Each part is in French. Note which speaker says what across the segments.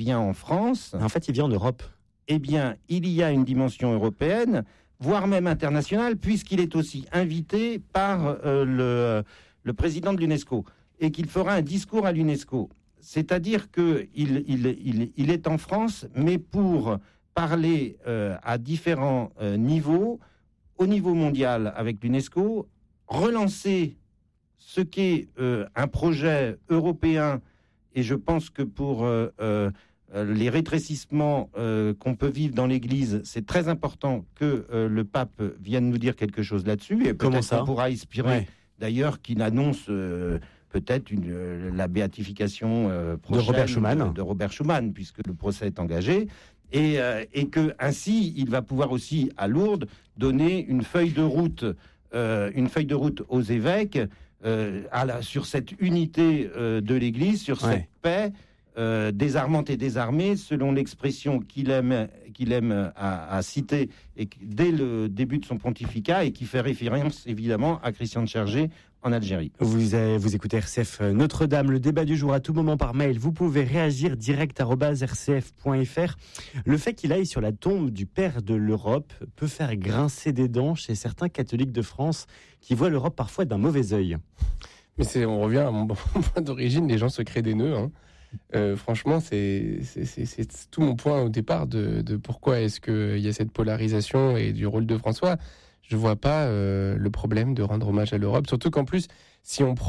Speaker 1: vient en France.
Speaker 2: En fait, il vient en Europe.
Speaker 1: Eh bien, il y a une dimension européenne, voire même internationale, puisqu'il est aussi invité par le président de l'UNESCO et qu'il fera un discours à l'UNESCO. C'est-à-dire qu'il est en France, mais pour parler à différents niveaux, au niveau mondial avec l'UNESCO, relancer ce qu'est un projet européen, et je pense que pour les rétrécissements qu'on peut vivre dans l'Église, c'est très important que le pape vienne nous dire quelque chose là-dessus, et peut-être ça pourra inspirer, d'ailleurs, qu'il annonce peut-être la béatification prochaine de Robert Schuman, puisque le procès est engagé, et que ainsi il va pouvoir aussi à Lourdes donner une feuille de route aux évêques sur cette unité de l'Église, sur cette paix désarmante et désarmée, selon l'expression qu'il aime à citer et dès le début de son pontificat, et qui fait référence évidemment à Christian de Chergé en Algérie.
Speaker 2: Vous écoutez RCF Notre-Dame, le débat du jour à tout moment par mail. Vous pouvez réagir direct@rcf.fr. Le fait qu'il aille sur la tombe du père de l'Europe peut faire grincer des dents chez certains catholiques de France qui voient l'Europe parfois d'un mauvais œil.
Speaker 3: Mais on revient à mon point d'origine, les gens se créent des nœuds. Franchement, c'est tout mon point au départ de pourquoi est-ce qu'il y a cette polarisation et du rôle de François. Je vois pas le problème de rendre hommage à l'Europe, surtout qu'en plus, si on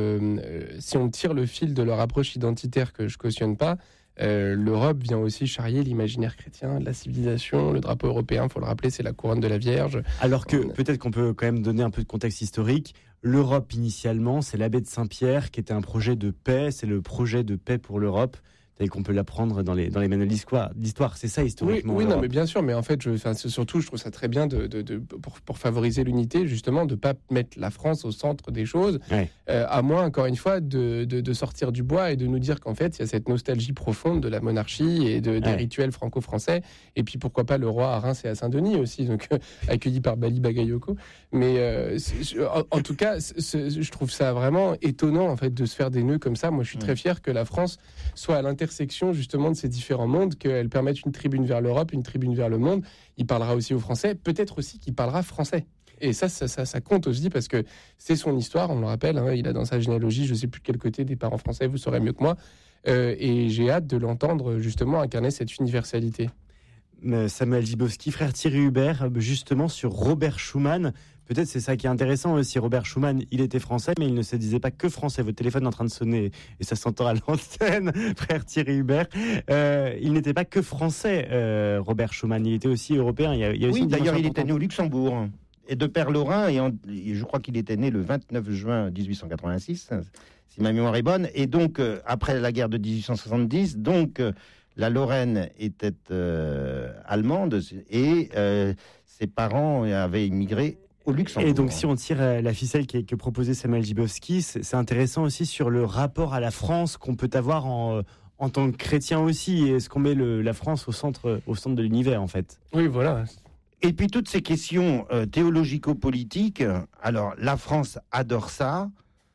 Speaker 3: tire le fil de leur approche identitaire que je cautionne pas, l'Europe vient aussi charrier l'imaginaire chrétien de la civilisation. Le drapeau européen, faut le rappeler, c'est la couronne de la Vierge.
Speaker 2: Alors que peut-être qu'on peut quand même donner un peu de contexte historique. L'Europe, initialement, c'est l'abbé de Saint-Pierre qui était un projet de paix. C'est le projet de paix pour l'Europe. Tel qu'on peut l'apprendre dans les manuels d'histoire. C'est ça, historiquement.
Speaker 3: Oui, non, mais bien sûr. Mais en fait, surtout, je trouve ça très bien pour favoriser l'unité, justement, de ne pas mettre la France au centre des choses. Ouais. À moins, encore une fois, de sortir du bois et de nous dire qu'en fait, il y a cette nostalgie profonde de la monarchie et des rituels franco-français. Et puis, pourquoi pas le roi à Reims et à Saint-Denis aussi, donc accueilli par Bali Bagayoko. Mais en tout cas, je trouve ça vraiment étonnant, en fait, de se faire des nœuds comme ça. Moi, je suis très fier que la France soit à l'intersection justement de ces différents mondes, qu'elle permette une tribune vers l'Europe, une tribune vers le monde. Il parlera aussi aux Français, peut-être aussi qu'il parlera français. Et ça compte aussi parce que c'est son histoire, on le rappelle, il a dans sa généalogie, je ne sais plus de quel côté des parents français, vous saurez mieux que moi, et j'ai hâte de l'entendre justement incarner cette universalité.
Speaker 2: Samuel Gibowski, frère Thierry Hubert, justement sur Robert Schuman. Peut-être c'est ça qui est intéressant aussi. Robert Schuman, il était français, mais il ne se disait pas que français. Votre téléphone est en train de sonner et ça s'entend à l'antenne, frère Thierry Hubert. Il n'était pas que français, Robert Schuman. Il était aussi européen. Il y a aussi
Speaker 1: d'ailleurs, il était né au Luxembourg et de père lorrain. Et je crois qu'il était né le 29 juin 1886, si ma mémoire est bonne. Et donc, après la guerre de 1870, la Lorraine était allemande et ses parents avaient immigré au Luxembourg.
Speaker 2: Et donc, si on tire la ficelle que proposait Samuel Gibowski, c'est intéressant aussi sur le rapport à la France qu'on peut avoir en tant que chrétien aussi. Est-ce qu'on met la France au centre de l'univers, en fait ?
Speaker 3: Oui, voilà.
Speaker 1: Et puis, toutes ces questions théologico-politiques, alors, la France adore ça.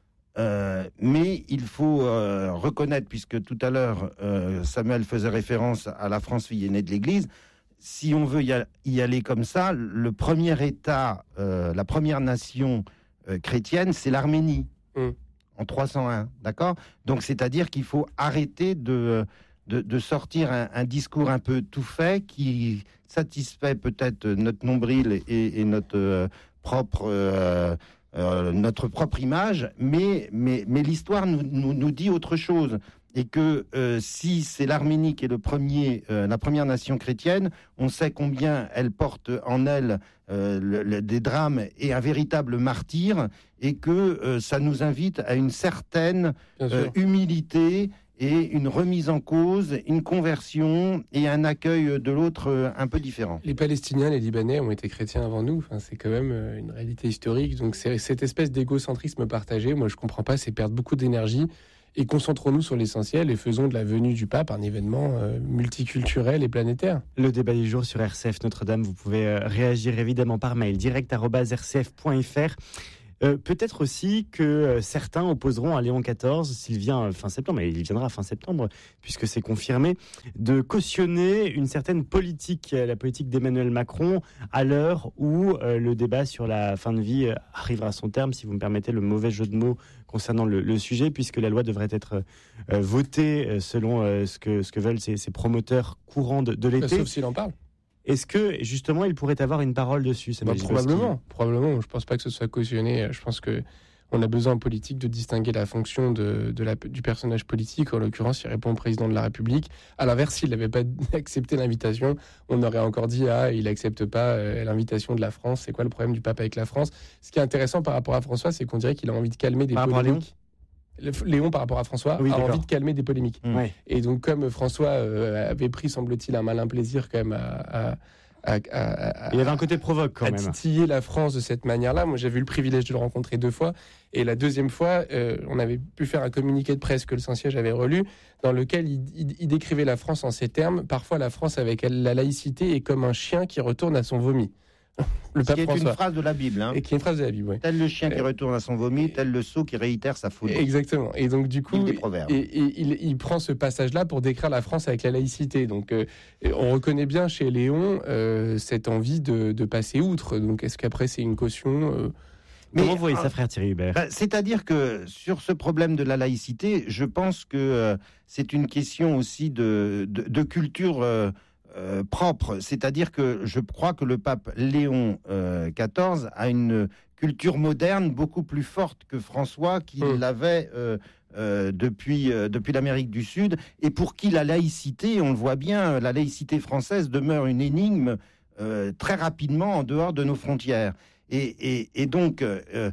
Speaker 1: Mais il faut reconnaître, puisque tout à l'heure Samuel faisait référence à la France fille aînée de l'Église, si on veut y aller comme ça, le premier État, la première nation chrétienne, c'est l'Arménie, en 301, d'accord ? Donc c'est-à-dire qu'il faut arrêter de sortir un discours un peu tout fait qui satisfait peut-être notre nombril et notre propre image, mais l'histoire nous dit autre chose. Et que si c'est l'Arménie qui est la première nation chrétienne, on sait combien elle porte en elle des drames et un véritable martyre, et que ça nous invite à une certaine humilité et une remise en cause, une conversion et un accueil de l'autre un peu différent.
Speaker 3: Les Palestiniens, les Libanais ont été chrétiens avant nous. Enfin, c'est quand même une réalité historique. Donc c'est cette espèce d'égocentrisme partagé. Moi, je comprends pas. C'est perdre beaucoup d'énergie. Et concentrons-nous sur l'essentiel et faisons de la venue du pape un événement multiculturel et planétaire.
Speaker 2: Le débat du jour sur RCF Notre-Dame. Vous pouvez réagir évidemment par mail direct@rcf.fr. Peut-être aussi que certains opposeront à Léon XIV, s'il vient fin septembre, et il viendra fin septembre, puisque c'est confirmé, de cautionner une certaine politique, la politique d'Emmanuel Macron, à l'heure où le débat sur la fin de vie arrivera à son terme, si vous me permettez le mauvais jeu de mots concernant le sujet, puisque la loi devrait être votée selon ce que veulent ces promoteurs courants de l'été.
Speaker 3: Sauf s'il en parle.
Speaker 2: Est-ce que, justement, il pourrait avoir une parole dessus,
Speaker 3: probablement. Je ne pense pas que ce soit cautionné. Je pense qu'on a besoin en politique de distinguer la fonction du personnage politique. En l'occurrence, il répond au président de la République. À l'inverse, s'il n'avait pas accepté l'invitation, on aurait encore dit « il n'accepte pas l'invitation de la France. C'est quoi le problème du pape avec la France ?» Ce qui est intéressant par rapport à François, c'est qu'on dirait qu'il a envie de calmer des polémiques. Léon, par rapport à François, a envie de calmer des polémiques.
Speaker 2: Ouais.
Speaker 3: Et donc, comme François avait pris, semble-t-il, un malin plaisir quand même
Speaker 2: il y avait un côté provoque quand même.
Speaker 3: À titiller la France de cette manière-là. Moi, j'avais eu le privilège de le rencontrer 2 fois. Et la deuxième fois, on avait pu faire un communiqué de presse que le Saint-Siège avait relu, dans lequel il décrivait la France en ces termes. Parfois, la France, avec la laïcité, est comme un chien qui retourne à son vomi.
Speaker 1: Le pape François. Une phrase de la Bible.
Speaker 3: Et qui est une phrase de la Bible, oui.
Speaker 1: Tel le chien qui retourne à son vomi, tel le sot qui réitère sa folie.
Speaker 3: Exactement. Et donc, du coup, il prend ce passage-là pour décrire la France avec la laïcité. Donc, on reconnaît bien chez Léon cette envie de passer outre. Donc, est-ce qu'après, c'est une caution
Speaker 2: Comment vous voyez ça, frère Thierry Hubert ?
Speaker 1: C'est-à-dire que sur ce problème de la laïcité, je pense que c'est une question aussi de culture propre. C'est-à-dire que je crois que le pape Léon XIV a une culture moderne beaucoup plus forte que François, qui l'avait depuis l'Amérique du Sud, et pour qui la laïcité, on le voit bien, la laïcité française demeure une énigme très rapidement en dehors de nos frontières. Et donc,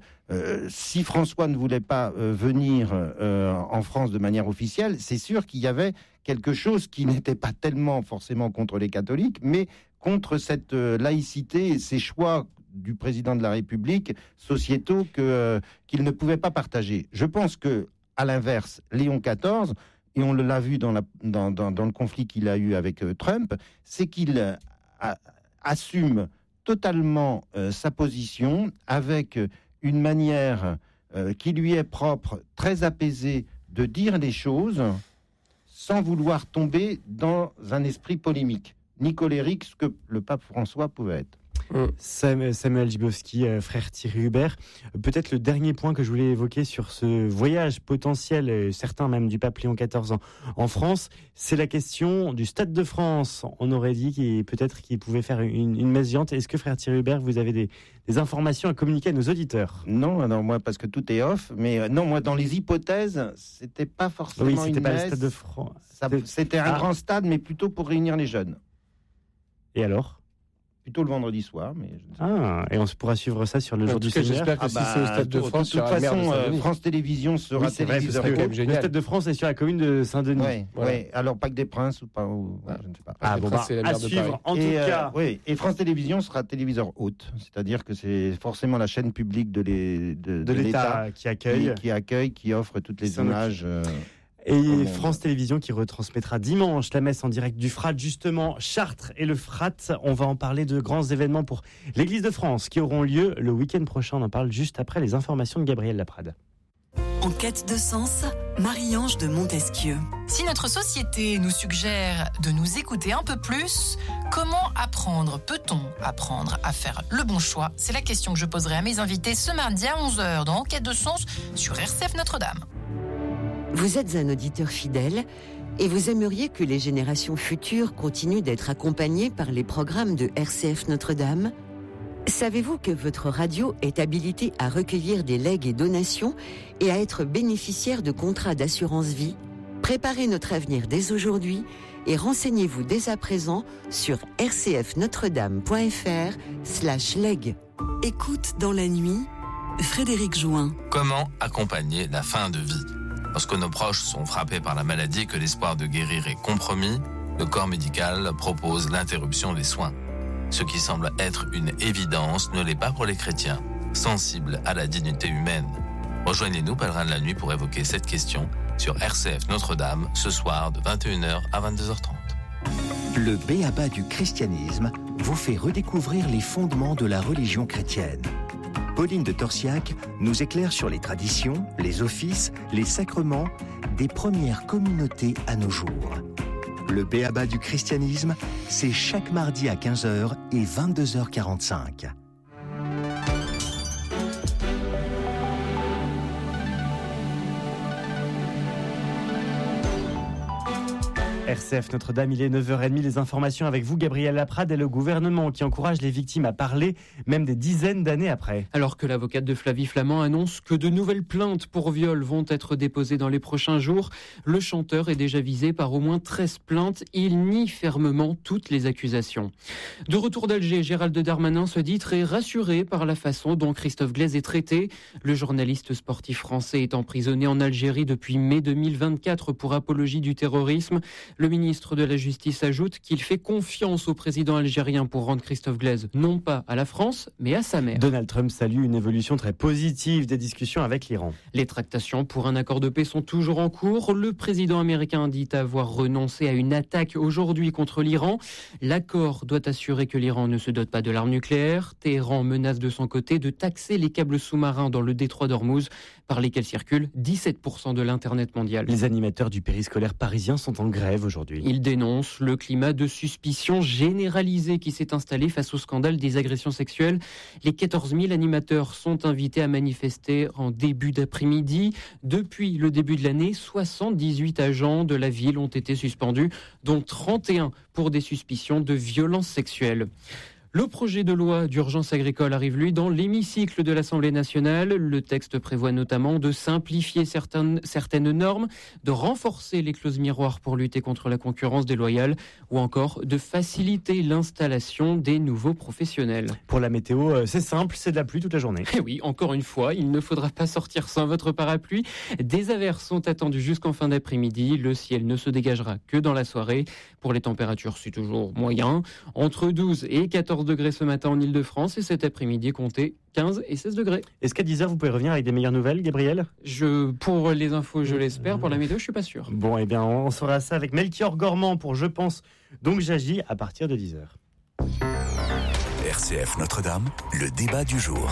Speaker 1: si François ne voulait pas venir en France de manière officielle, c'est sûr qu'il y avait quelque chose qui n'était pas tellement forcément contre les catholiques, mais contre cette laïcité et ces choix du président de la République sociétaux qu'il ne pouvait pas partager. Je pense que, à l'inverse, Léon XIV, et on l'a vu dans le conflit qu'il a eu avec Trump, c'est qu'il assume totalement sa position avec une manière qui lui est propre, très apaisée, de dire les choses sans vouloir tomber dans un esprit polémique, ni colérique, ce que le pape François pouvait être.
Speaker 2: Samuel Gibowski, frère Thierry Hubert, peut-être le dernier point que je voulais évoquer sur ce voyage potentiel, certain même du pape Léon XIV en France, c'est la question du Stade de France. On aurait dit qu'il pouvait faire une messe géante. Est-ce que, frère Thierry Hubert, vous avez des informations à communiquer à nos auditeurs ?
Speaker 1: Non, alors moi, parce que tout est off, mais non, moi, dans les hypothèses, c'était pas forcément une messe. Oui,
Speaker 2: c'était pas le Stade de France.
Speaker 1: C'était un grand stade, mais plutôt pour réunir les jeunes.
Speaker 2: Et alors ?
Speaker 1: Plutôt le vendredi soir, mais je ne sais
Speaker 2: pas. Et on pourra suivre ça sur le jour du Seigneur.
Speaker 3: J'espère que si c'est au Stade de France,
Speaker 1: de toute façon, France Télévisions sera téléviseur.
Speaker 2: Le Stade de France est sur la commune de Saint-Denis.
Speaker 1: Oui. Alors Parc des Princes ou pas, je ne sais pas.
Speaker 2: À suivre. En tout cas.
Speaker 1: Oui. Et France Télévisions sera téléviseur hôte, c'est-à-dire que c'est forcément la chaîne publique de l'État
Speaker 2: qui
Speaker 1: accueille, qui offre toutes les images.
Speaker 2: Et France Télévisions qui retransmettra dimanche la messe en direct du FRAT, justement, Chartres et le FRAT. On va en parler de grands événements pour l'Église de France qui auront lieu le week-end prochain. On en parle juste après les informations de Gabriel Laprade.
Speaker 4: En quête de sens, Marie-Ange de Montesquieu.
Speaker 5: Si notre société nous suggère de nous écouter un peu plus, comment peut-on apprendre à faire le bon choix ? C'est la question que je poserai à mes invités ce mardi à 11h dans En quête de sens sur RCF Notre-Dame.
Speaker 4: Vous êtes un auditeur fidèle et vous aimeriez que les générations futures continuent d'être accompagnées par les programmes de RCF Notre-Dame ? Savez-vous que votre radio est habilitée à recueillir des legs et donations et à être bénéficiaire de contrats d'assurance vie ? Préparez notre avenir dès aujourd'hui et renseignez-vous dès à présent sur rcfnotredame.fr/leg. Écoute dans la nuit, Frédéric Join.
Speaker 6: Comment accompagner la fin de vie ? Lorsque nos proches sont frappés par la maladie et que l'espoir de guérir est compromis, le corps médical propose l'interruption des soins. Ce qui semble être une évidence ne l'est pas pour les chrétiens, sensibles à la dignité humaine. Rejoignez-nous, pèlerins de la nuit, pour évoquer cette question sur RCF Notre-Dame, ce soir de 21h à 22h30.
Speaker 7: Le b.a.-ba du christianisme vous fait redécouvrir les fondements de la religion chrétienne. Pauline de Torsiac nous éclaire sur les traditions, les offices, les sacrements des premières communautés à nos jours. Le b.a.-ba du christianisme, c'est chaque mardi à 15h et 22h45.
Speaker 2: RCF Notre-Dame, il est 9h30, les informations avec vous, Gabriel Laprade, et le gouvernement qui encourage les victimes à parler, même des dizaines d'années après.
Speaker 8: Alors que l'avocate de Flavie Flament annonce que de nouvelles plaintes pour viol vont être déposées dans les prochains jours, le chanteur est déjà visé par au moins 13 plaintes. Il nie fermement toutes les accusations. De retour d'Alger, Gérald Darmanin se dit très rassuré par la façon dont Christophe Glaise est traité. Le journaliste sportif français est emprisonné en Algérie depuis mai 2024 pour apologie du terrorisme. Le ministre de la Justice ajoute qu'il fait confiance au président algérien pour rendre Christophe Glaise non pas à la France, mais à sa mère.
Speaker 2: Donald Trump salue une évolution très positive des discussions avec l'Iran.
Speaker 8: Les tractations pour un accord de paix sont toujours en cours. Le président américain dit avoir renoncé à une attaque aujourd'hui contre l'Iran. L'accord doit assurer que l'Iran ne se dote pas de l'arme nucléaire. Téhéran menace de son côté de taxer les câbles sous-marins dans le détroit d'Ormuz, par lesquels circulent 17% de l'Internet mondial.
Speaker 2: Les animateurs du périscolaire parisien sont en grève aujourd'hui.
Speaker 8: Ils dénoncent le climat de suspicion généralisé qui s'est installé face au scandale des agressions sexuelles. Les 14 000 animateurs sont invités à manifester en début d'après-midi. Depuis le début de l'année, 78 agents de la ville ont été suspendus, dont 31 pour des suspicions de violences sexuelles. Le projet de loi d'urgence agricole arrive, lui, dans l'hémicycle de l'Assemblée nationale. Le texte prévoit notamment de simplifier certaines normes, de renforcer les clauses miroirs pour lutter contre la concurrence déloyale ou encore de faciliter l'installation des nouveaux professionnels.
Speaker 2: Pour la météo, c'est simple, c'est de la pluie toute la journée.
Speaker 8: Et oui, encore une fois, il ne faudra pas sortir sans votre parapluie. Des averses sont attendues jusqu'en fin d'après-midi. Le ciel ne se dégagera que dans la soirée. Pour les températures, c'est toujours moyen. Entre 12 et 14 degrés ce matin en Ile-de-France et cet après-midi, comptez 15 et 16 degrés.
Speaker 2: Est-ce qu'à 10h, vous pouvez revenir avec des meilleures nouvelles, Gabriel ?
Speaker 8: Pour les infos, je l'espère. Pour la météo, je suis pas sûr.
Speaker 2: Bon, eh bien, on saura ça avec Melchior Gormand pour Je pense, donc j'agis à partir de 10h.
Speaker 7: RCF Notre-Dame, le débat du jour.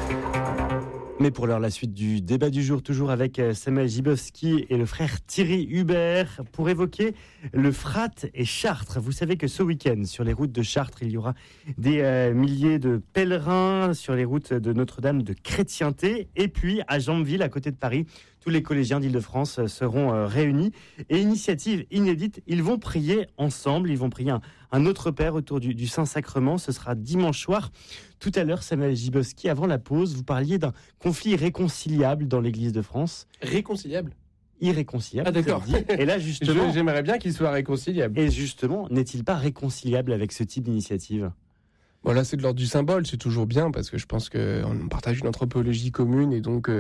Speaker 2: Mais pour l'heure, la suite du débat du jour, toujours avec Samuel Gibowski et le frère Thierry Hubert, pour évoquer le Frat et Chartres. Vous savez que ce week-end, sur les routes de Chartres, il y aura des milliers de pèlerins sur les routes de Notre-Dame de Chrétienté. Et puis, à Jambeville, à côté de Paris, tous les collégiens d'Île-de-France seront réunis. Et initiative inédite, ils vont prier ensemble, ils vont prier un autre Père autour du Saint-Sacrement. Ce sera dimanche soir. Tout à l'heure, Samuel Gibowski, avant la pause, vous parliez d'un conflit irréconciliable dans l'Église de France.
Speaker 3: Réconciliable ?
Speaker 2: Irréconciliable.
Speaker 3: Ah d'accord.
Speaker 2: Et là, justement,
Speaker 3: j'aimerais bien qu'il soit réconciliable.
Speaker 2: Et justement, n'est-il pas réconciliable avec ce type d'initiative ?
Speaker 3: Bon, là, c'est de l'ordre du symbole, c'est toujours bien, parce que je pense qu'on partage une anthropologie commune, et donc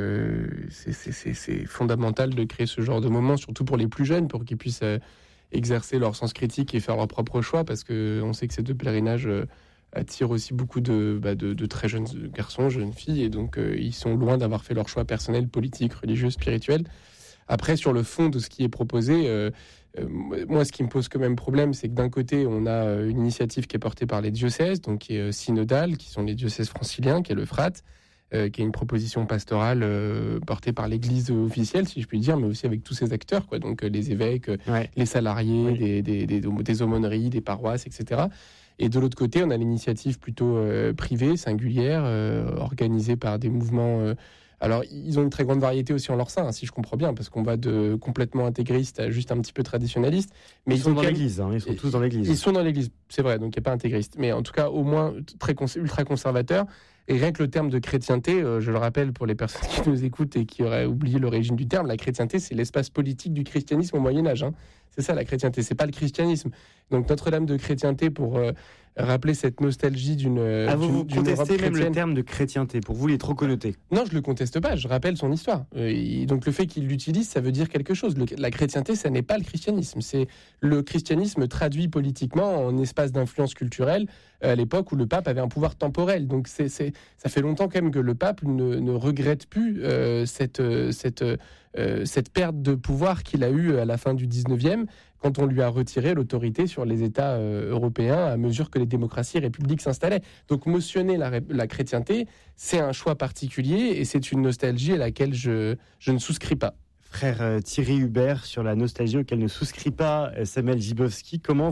Speaker 3: c'est fondamental de créer ce genre de moment, surtout pour les plus jeunes, pour qu'ils puissent exercer leur sens critique et faire leur propre choix, parce qu'on sait que ces deux pèlerinages attirent aussi beaucoup de très jeunes garçons, jeunes filles, et donc ils sont loin d'avoir fait leur choix personnel, politique, religieux, spirituel. Après, sur le fond de ce qui est proposé, moi, ce qui me pose quand même problème, c'est que d'un côté, on a une initiative qui est portée par les diocèses, donc qui est synodale, qui sont les diocèses franciliens, qui est le FRAT, qui est une proposition pastorale portée par l'Église officielle, si je puis dire, mais aussi avec tous ses acteurs, quoi, donc les évêques, les salariés, des aumôneries, des paroisses, etc. Et de l'autre côté, on a l'initiative plutôt privée, singulière, organisée par des mouvements... Alors, ils ont une très grande variété aussi en leur sein, si je comprends bien, parce qu'on va de complètement intégriste à juste un petit peu traditionnaliste.
Speaker 2: Mais ils sont dans l'Église, ils sont tous dans l'Église.
Speaker 3: Ils sont dans l'Église, c'est vrai, donc il n'y a pas intégriste. Mais en tout cas, au moins ultra conservateur. Et rien que le terme de chrétienté, je le rappelle pour les personnes qui nous écoutent et qui auraient oublié l'origine du terme, la chrétienté, c'est l'espace politique du christianisme au Moyen-Âge. C'est ça la chrétienté, c'est pas le christianisme. Donc Notre-Dame de Chrétienté, pour rappeler cette nostalgie d'une
Speaker 2: vous contestez même
Speaker 3: chrétienne.
Speaker 2: Le terme de chrétienté, pour vous, il est trop connoté.
Speaker 3: Non, je le conteste pas, je rappelle son histoire. Donc le fait qu'il l'utilise, ça veut dire quelque chose. La chrétienté, ça n'est pas le christianisme. C'est le christianisme traduit politiquement en espace d'influence culturelle à l'époque où le pape avait un pouvoir temporel. Donc ça fait longtemps quand même que le pape ne regrette plus cette cette perte de pouvoir qu'il a eue à la fin du 19e, quand on lui a retiré l'autorité sur les États européens à mesure que les démocraties et républiques s'installaient. Donc motionner la chrétienté, c'est un choix particulier et c'est une nostalgie à laquelle je ne souscris pas.
Speaker 2: Frère Thierry Hubert, sur la nostalgie auquel ne souscrit pas Samuel Gibowski, comment